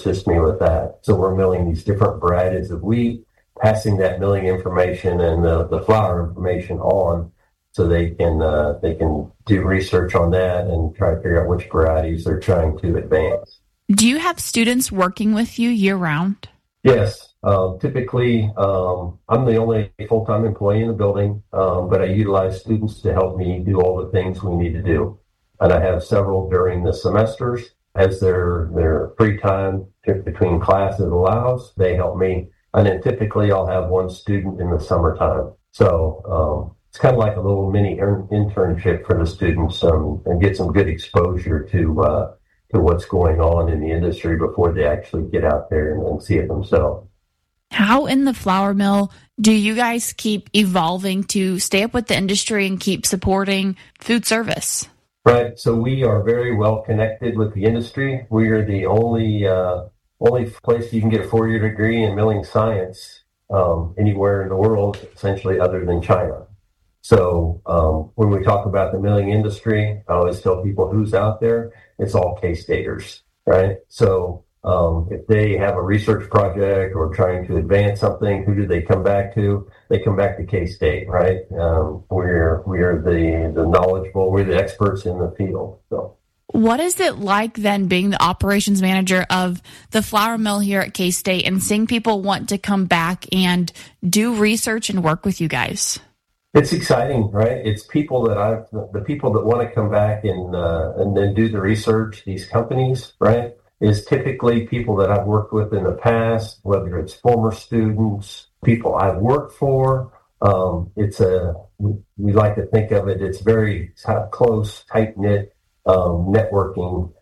assist me with that. So we're milling these different varieties of wheat, passing that milling information and the flour information on, so they can do research on that and try to figure out which varieties they're trying to advance. Do you have students working with you year-round? Yes. Typically, I'm the only full-time employee in the building, but I utilize students to help me do all the things we need to do. And I have several during the semesters. As their free time between classes allows, they help me. And then typically I'll have one student in the summertime. So it's kind of like a little mini internship for the students, and get some good exposure to what's going on in the industry before they actually get out there and see it themselves. How in the flour mill do you guys keep evolving to stay up with the industry and keep supporting food service? Right. So we are very well connected with the industry. We are the only place you can get a 4-year degree in milling science anywhere in the world, essentially, other than China. So when we talk about the milling industry, I always tell people who's out there, it's all K-Staters, right? So if they have a research project or trying to advance something, who do they come back to? They come back to K-State, right? We're the knowledgeable, we're the experts in the field. So, what is it like then being the operations manager of the flour mill here at K-State and seeing people want to come back and do research and work with you guys? It's exciting, right? It's people the people that want to come back and then do the research, these companies, right, is typically people that I've worked with in the past, whether it's former students, people I've worked for. We like to think of it, it's very close, tight-knit networking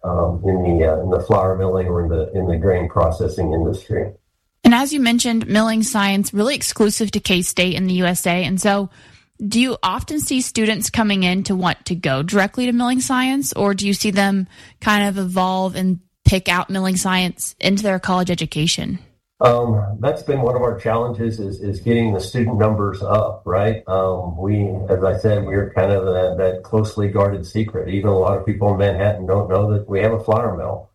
in the flour milling or in the grain processing industry. And as you mentioned, milling science really exclusive to K-State in the USA. And so do you often see students coming in to want to go directly to milling science, or do you see them kind of evolve and pick out milling science into their college education? That's been one of our challenges is getting the student numbers up, right? As I said, we're kind of that closely guarded secret. Even a lot of people in Manhattan don't know that we have a flour mill.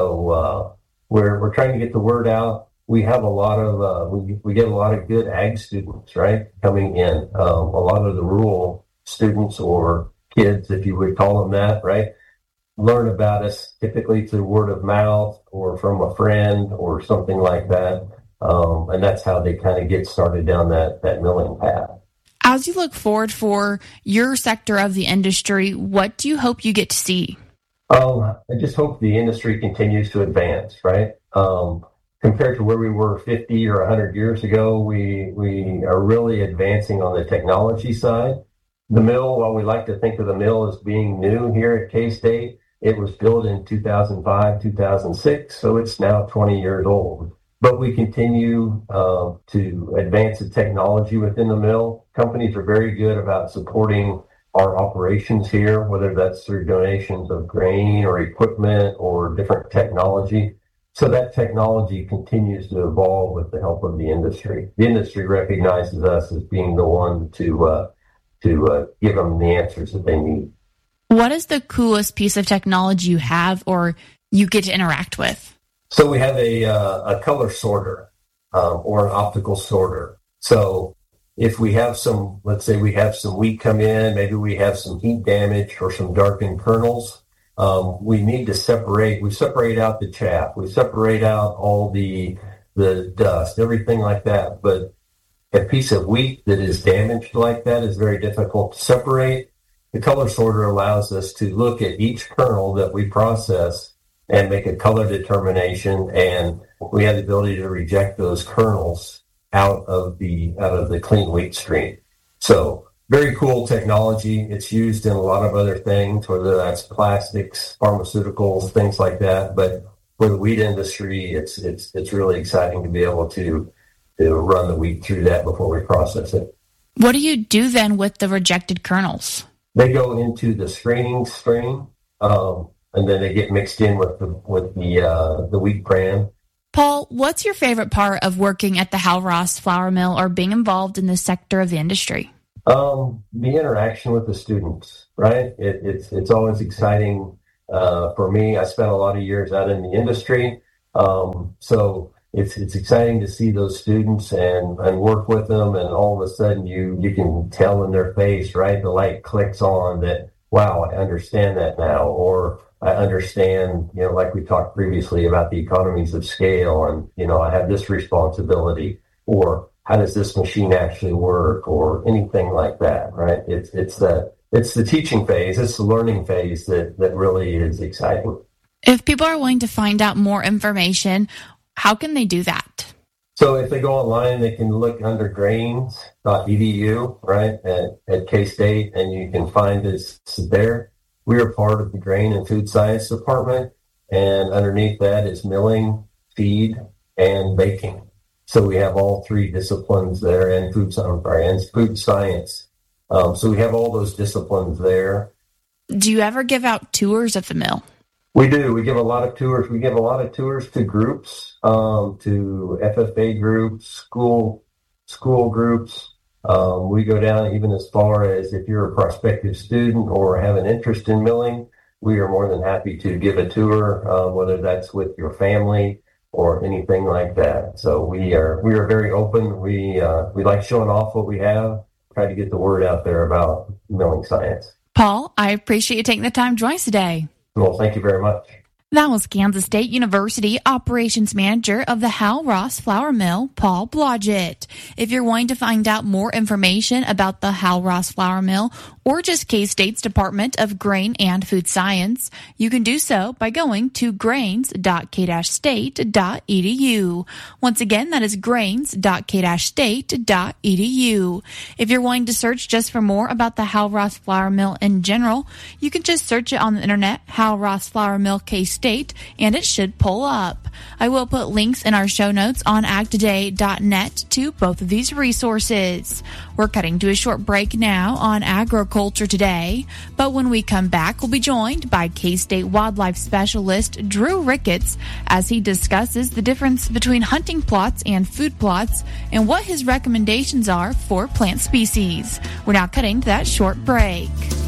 So we're trying to get the word out. We have a lot of we get a lot of good ag students, right, coming in. A lot of the rural students or kids, if you would call them that, right, learn about us typically through word of mouth or from a friend or something like that. And that's how they kind of get started down that milling path. As you look forward for your sector of the industry, what do you hope you get to see? I just hope the industry continues to advance, right? Compared to where we were 50 or 100 years ago, we are really advancing on the technology side. The mill, while we like to think of the mill as being new here at K-State, it was built in 2005, 2006, so it's now 20 years old. But we continue to advance the technology within the mill. Companies are very good about supporting our operations here, whether that's through donations of grain or equipment or different technology. So that technology continues to evolve with the help of the industry. The industry recognizes us as being the one to give them the answers that they need. What is the coolest piece of technology you have or you get to interact with? So we have a color sorter or an optical sorter. So if we have let's say we have some wheat come in, maybe we have some heat damage or some darkened kernels, we need to separate. We separate out the chaff. We separate out all the dust, everything like that. But a piece of wheat that is damaged like that is very difficult to separate. The color sorter allows us to look at each kernel that we process and make a color determination, and we have the ability to reject those kernels out of the clean wheat stream. So very cool technology. It's used in a lot of other things, whether that's plastics, pharmaceuticals, things like that. But for the wheat industry, it's really exciting to be able to run the wheat through that before we process it. What do you do then with the rejected kernels? They go into the screening stream, and then they get mixed in with the wheat bran. Paul, what's your favorite part of working at the Hal Ross Flour Mill or being involved in this sector of the industry? The interaction with the students, right? It's always exciting for me. I spent a lot of years out in the industry. So it's exciting to see those students and work with them, and all of a sudden you can tell in their face, right? The light clicks on that, wow, I understand that now, or I understand, like we talked previously about the economies of scale, and, I have this responsibility, or how does this machine actually work, or anything like that, right? It's the teaching phase, it's the learning phase that really is exciting. If people are willing to find out more information, how can they do that? So if they go online, they can look under grains.edu, right, at K-State, and you can find us there. We are part of the Grain and Food Science Department, and underneath that is milling, feed, and baking. So we have all three disciplines there, and food science. So we have all those disciplines there. Do you ever give out tours of the mill? We do. We give a lot of tours. We give a lot of tours to groups, to FFA groups, school groups. We go down even as far as if you're a prospective student or have an interest in milling, we are more than happy to give a tour, whether that's with your family or anything like that. So we are very open. We like showing off what we have, try to get the word out there about milling science. Paul, I appreciate you taking the time to join us today. Well, thank you very much. That was Kansas State University Operations Manager of the Hal Ross Flour Mill, Paul Blodgett. If you're wanting to find out more information about the Hal Ross Flour Mill or just K-State's Department of Grain and Food Science, you can do so by going to grains.k-state.edu. Once again, that is grains.k-state.edu. If you're wanting to search just for more about the Hal Ross Flour Mill in general, you can just search it on the internet, Hal Ross Flour Mill K-State, and it should pull up. I will put links in our show notes on agtoday.net to both of these resources. We're cutting to a short break now on Agriculture Today, but when we come back, we'll be joined by K-State wildlife specialist Drew Ricketts as he discusses the difference between hunting plots and food plots and what his recommendations are for plant species. We're now cutting to that short break.